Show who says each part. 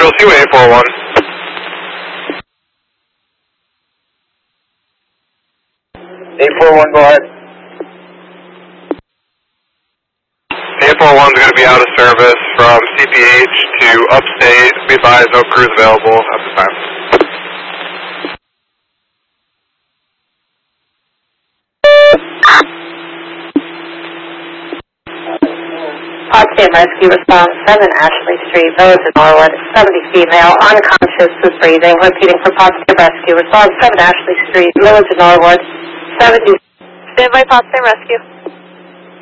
Speaker 1: TLC 841.
Speaker 2: 841, go ahead.
Speaker 1: 841 is going to be out of service from CPH to Upstate. Be advised, no crews available at the time.
Speaker 3: Upstate Rescue response 7 Ashley Street, Village of Norwood, 70 female, unconscious with breathing. Repeating for Positive Rescue response 7 Ashley Street, Village of Norwood, 70.
Speaker 4: Stand by Positive Rescue.